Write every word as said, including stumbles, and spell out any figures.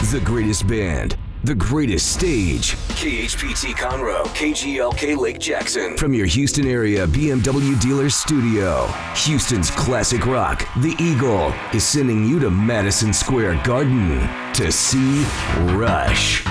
The greatest band, the greatest stage. K H P T Conroe, K G L K Lake Jackson. From your Houston area B M W dealer studio, Houston's classic rock, The Eagle, is sending you to Madison Square Garden to see Rush.